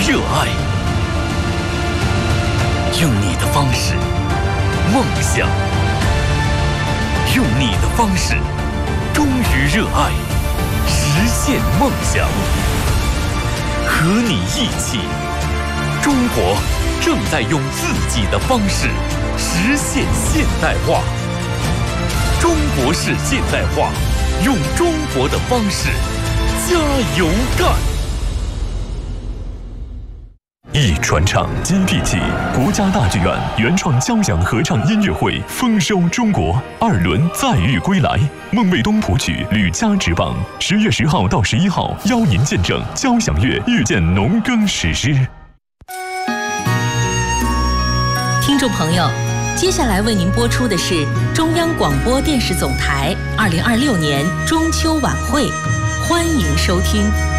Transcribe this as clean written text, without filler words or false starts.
热爱。用你的方式梦想，用你的方式忠于热爱，实现梦想。和你一起，中国正在用自己的方式实现现代化。中国式现代化，用中国的方式加油干！一传唱接地气，国家大剧院原创交响合唱音乐会丰收中国2轮再遇归来，孟卫东谱曲，吕嘉执棒。10月10号到11号，邀您见证交响乐遇见农耕史诗。 听众朋友，接下来为您播出的是中央广播电视总台2026年中秋晚会，欢迎收听。